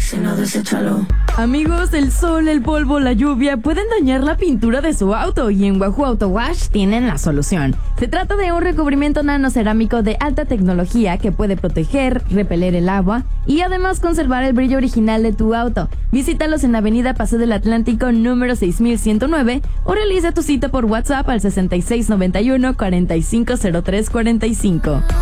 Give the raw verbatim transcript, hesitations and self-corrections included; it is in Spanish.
Si no, deséchalo. Amigos, el sol, el polvo, la lluvia pueden dañar la pintura de su auto y en Wahoo Auto Wash tienen la solución. Se trata de un recubrimiento nanocerámico de alta tecnología que puede proteger, repeler el agua y además conservar el brillo original de tu auto. Visítalos en Avenida Paseo del Atlántico número seis mil ciento nueve o realiza tu cita por WhatsApp al sesenta y seis noventa y uno cuarenta y cinco cero tres cuarenta y cinco.